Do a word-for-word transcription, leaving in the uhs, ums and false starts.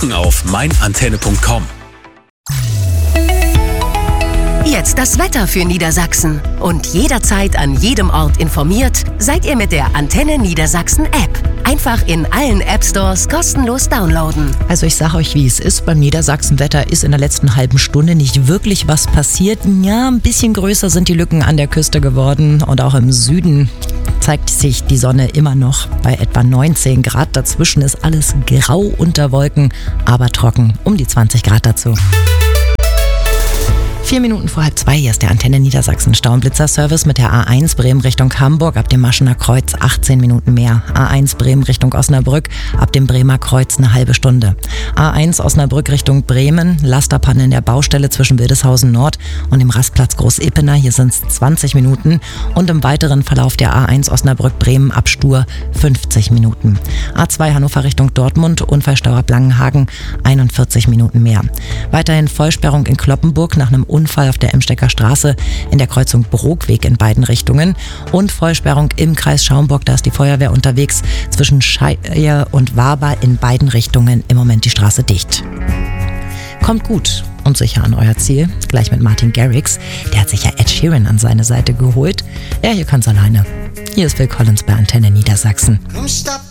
buchen auf mein antenne punkt com. Jetzt das Wetter für Niedersachsen. Und jederzeit an jedem Ort informiert seid ihr mit der Antenne Niedersachsen App. Einfach in allen App Stores kostenlos downloaden. Also ich sage euch, wie es ist. Beim Niedersachsenwetter ist in der letzten halben Stunde nicht wirklich was passiert. Ja, ein bisschen größer sind die Lücken an der Küste geworden. Und auch im Süden zeigt sich die Sonne immer noch bei etwa neunzehn Grad. Dazwischen ist alles grau unter Wolken, aber trocken. Um die zwanzig Grad dazu. Vier Minuten vor halb zwei, hier ist der Antenne Niedersachsen Stauenblitzer-Service mit der A eins Bremen Richtung Hamburg ab dem Maschener Kreuz achtzehn Minuten mehr. A eins Bremen Richtung Osnabrück ab dem Bremer Kreuz eine halbe Stunde. A eins Osnabrück Richtung Bremen, Lasterpanne in der Baustelle zwischen Wildeshausen Nord und dem Rastplatz Groß-Ippener, hier sind es zwanzig Minuten. Und im weiteren Verlauf der A eins Osnabrück Bremen ab Stur fünfzig Minuten. A zwei Hannover Richtung Dortmund, Unfallstau ab Langenhagen einundvierzig Minuten mehr. Weiterhin Vollsperrung in Cloppenburg nach einem Unfall auf der Emstecker Straße in der Kreuzung Brogweg in beiden Richtungen und Vollsperrung im Kreis Schaumburg, da ist die Feuerwehr unterwegs zwischen Scheier und Waber in beiden Richtungen im Moment die Straße dicht. Kommt gut und sicher an euer Ziel, gleich mit Martin Garrix, der hat sich ja Ed Sheeran an seine Seite geholt. Er hier kann's alleine. Hier ist Phil Collins bei Antenne Niedersachsen.